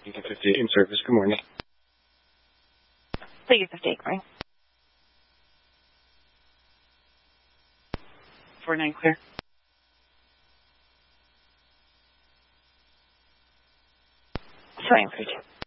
Lincoln 58 in service. Good morning. Lincoln 58, good morning. 49 clear. Showing 32.